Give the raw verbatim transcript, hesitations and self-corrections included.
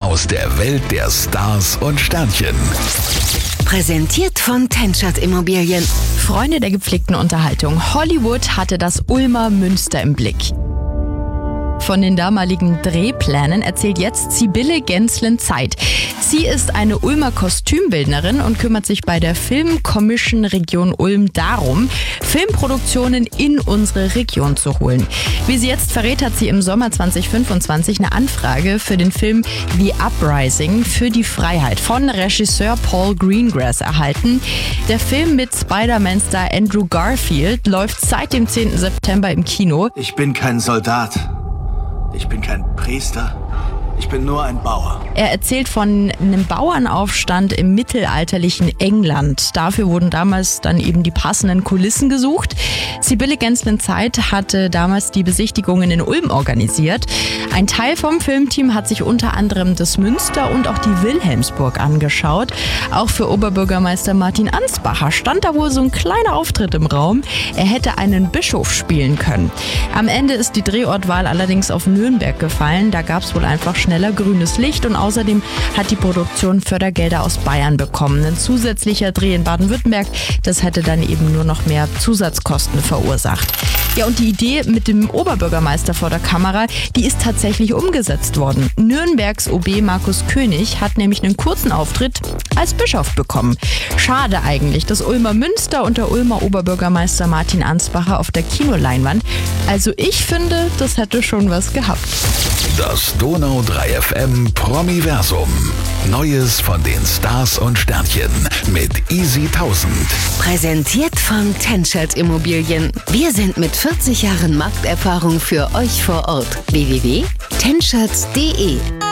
aus der Welt der Stars und Sternchen. Präsentiert von Tenschert Immobilien. Freunde der gepflegten Unterhaltung. Hollywood hatte das Ulmer Münster im Blick. Von den damaligen Drehplänen erzählt jetzt Sibylle Genslen-Zeit. Sie ist eine Ulmer Kostümbildnerin und kümmert sich bei der Film Commission Region Ulm darum, Filmproduktionen in unsere Region zu holen. Wie sie jetzt verrät, hat sie im Sommer zwanzig fünfundzwanzig eine Anfrage für den Film The Uprising für die Freiheit von Regisseur Paul Greengrass erhalten. Der Film mit Spider-Man-Star Andrew Garfield läuft seit dem zehnten September im Kino. Ich bin kein Soldat. Ich bin kein Priester. Ich bin nur ein Bauer. Er erzählt von einem Bauernaufstand im mittelalterlichen England. Dafür wurden damals dann eben die passenden Kulissen gesucht. Sibylle Genslen-Zeit hatte damals die Besichtigungen in Ulm organisiert. Ein Teil vom Filmteam hat sich unter anderem das Münster und auch die Wilhelmsburg angeschaut. Auch für Oberbürgermeister Martin Ansbacher stand da wohl so ein kleiner Auftritt im Raum. Er hätte einen Bischof spielen können. Am Ende ist die Drehortwahl allerdings auf Nürnberg gefallen. Da gab es wohl einfach schneller grünes Licht und außerdem hat die Produktion Fördergelder aus Bayern bekommen. Ein zusätzlicher Dreh in Baden-Württemberg, das hätte dann eben nur noch mehr Zusatzkosten verursacht. Ja, und die Idee mit dem Oberbürgermeister vor der Kamera, die ist tatsächlich umgesetzt worden. Nürnbergs O B Markus König hat nämlich einen kurzen Auftritt als Bischof bekommen. Schade eigentlich, das Ulmer Münster und der Ulmer Oberbürgermeister Martin Ansbacher auf der Kinoleinwand. Also ich finde, das hätte schon was gehabt. Das Donau drei F M Promiversum. Neues von den Stars und Sternchen mit Easy tausend. Präsentiert von Tenschert Immobilien. Wir sind mit vierzig Jahren Markterfahrung für euch vor Ort. w w w punkt tenschert punkt d e